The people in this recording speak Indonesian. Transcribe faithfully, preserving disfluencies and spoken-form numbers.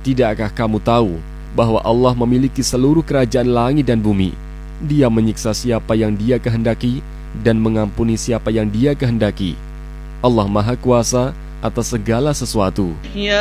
Tidakkah kamu tahu bahwa Allah memiliki seluruh kerajaan langit dan bumi? Dia menyiksa siapa yang Dia kehendaki dan mengampuni siapa yang Dia kehendaki. Allah Maha Kuasa atas segala sesuatu. Ya